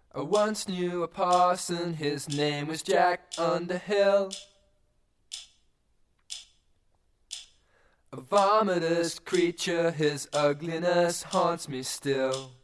I once knew a parson, his name was Jack Underhill. A vomitous creature, his ugliness haunts me still.